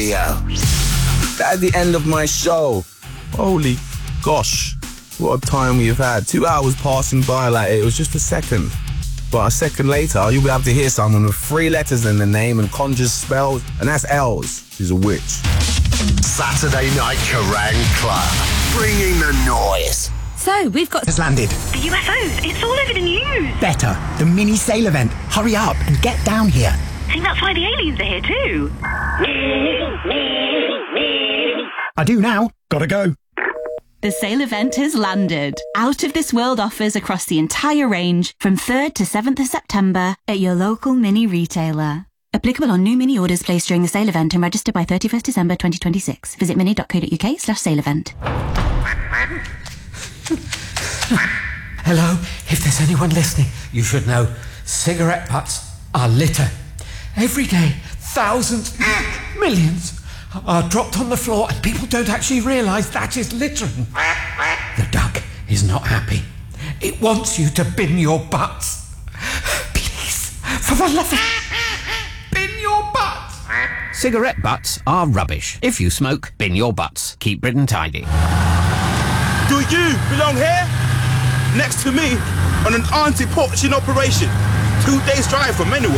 Radio. That's the end of my show. Holy gosh, what a time we've had. 2 hours passing by like it was just a second. But a second later, you'll be able to hear someone with 3 letters in the name and conjures spells, and that's Els. She's a witch. Saturday Night Kerrang Club, bringing the noise. So, we've got... has landed. The UFOs, it's all over the news. Better, the mini sail event. Hurry up and get down here. I think that's why the aliens are here too. I do now. Gotta go. The sale event has landed. Out of This World offers across the entire range from 3rd to 7th of September at your local mini retailer. Applicable on new mini orders placed during the sale event and registered by 31st December 2026. Visit mini.co.uk/sale event. Hello, if there's anyone listening, you should know cigarette butts are litter. Every day, thousands, millions are dropped on the floor and people don't actually realise that is littering. The duck is not happy. It wants you to bin your butts. Please, for the love of... bin your butts. Cigarette butts are rubbish. If you smoke, bin your butts. Keep Britain tidy. Do you belong here? Next to me on an anti-poaching operation. 2 days drive from anywhere.